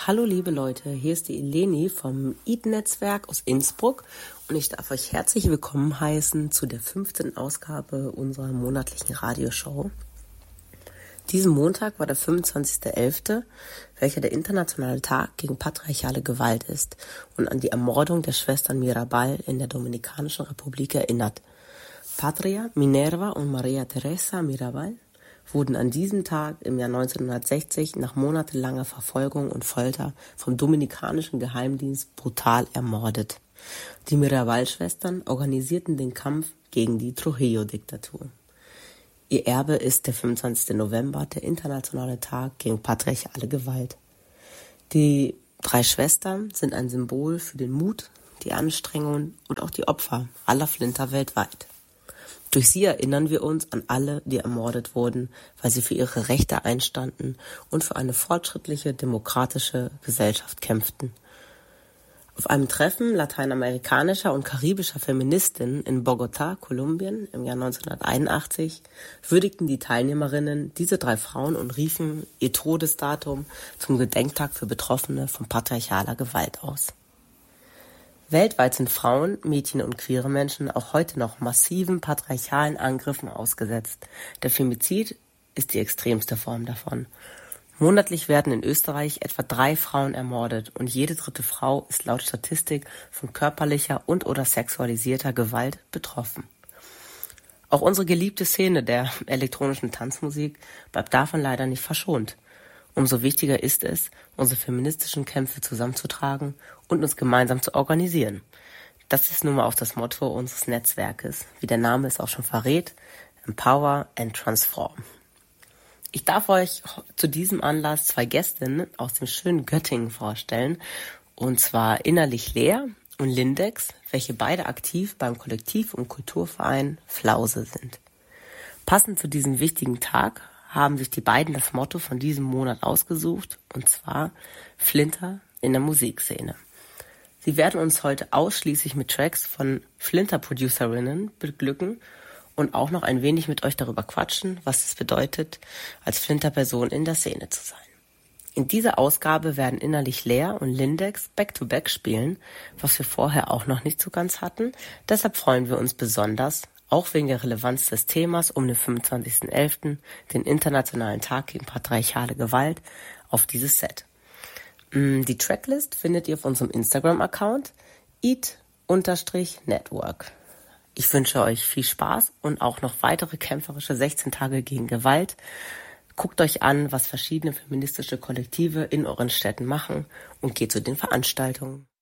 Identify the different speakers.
Speaker 1: Hallo liebe Leute, hier ist die Eleni vom EAT-Netzwerk aus Innsbruck und ich darf euch herzlich willkommen heißen zu der 15. Ausgabe unserer monatlichen Radioshow. Diesen Montag war der 25.11., welcher der internationale Tag gegen patriarchale Gewalt ist und an die Ermordung der Schwestern Mirabal in der Dominikanischen Republik erinnert. Patria, Minerva und Maria Teresa Mirabal wurden an diesem Tag im Jahr 1960 nach monatelanger Verfolgung und Folter vom dominikanischen Geheimdienst brutal ermordet. Die Mirabal-Schwestern organisierten den Kampf gegen die Trujillo-Diktatur. Ihr Erbe ist der 25. November, der internationale Tag gegen patriarchale Gewalt. Die 3 Schwestern sind ein Symbol für den Mut, die Anstrengungen und auch die Opfer aller Flinter weltweit. Durch sie erinnern wir uns an alle, die ermordet wurden, weil sie für ihre Rechte einstanden und für eine fortschrittliche, demokratische Gesellschaft kämpften. Auf einem Treffen lateinamerikanischer und karibischer Feministinnen in Bogotá, Kolumbien, im Jahr 1981, würdigten die Teilnehmerinnen diese 3 Frauen und riefen ihr Todesdatum zum Gedenktag für Betroffene von patriarchaler Gewalt aus. Weltweit sind Frauen, Mädchen und queere Menschen auch heute noch massiven patriarchalen Angriffen ausgesetzt. Der Femizid ist die extremste Form davon. Monatlich werden in Österreich etwa 3 Frauen ermordet und jede 3. Frau ist laut Statistik von körperlicher und/oder sexualisierter Gewalt betroffen. Auch unsere geliebte Szene der elektronischen Tanzmusik bleibt davon leider nicht verschont. Umso wichtiger ist es, unsere feministischen Kämpfe zusammenzutragen und uns gemeinsam zu organisieren. Das ist nun mal auch das Motto unseres Netzwerkes, wie der Name es auch schon verrät, Empower and Transform. Ich darf euch zu diesem Anlass 2 Gästinnen aus dem schönen Göttingen vorstellen, und zwar Innerlich Leer und Lindex, welche beide aktiv beim Kollektiv- und Kulturverein Flause sind. Passend zu diesem wichtigen Tag haben sich die beiden das Motto von diesem Monat ausgesucht, und zwar Flinter in der Musikszene. Sie werden uns heute ausschließlich mit Tracks von Flinter-Producerinnen beglücken und auch noch ein wenig mit euch darüber quatschen, was es bedeutet, als Flinter-Person in der Szene zu sein. In dieser Ausgabe werden Innerlich Leer und Lindex Back-to-Back spielen, was wir vorher auch noch nicht so ganz hatten. Deshalb freuen wir uns besonders, auch wegen der Relevanz des Themas um den 25.11., den Internationalen Tag gegen patriarchale Gewalt, auf dieses Set. Die Tracklist findet ihr auf unserem Instagram-Account eat_network. Ich wünsche euch viel Spaß und auch noch weitere kämpferische 16 Tage gegen Gewalt. Guckt euch an, was verschiedene feministische Kollektive in euren Städten machen und geht zu den Veranstaltungen.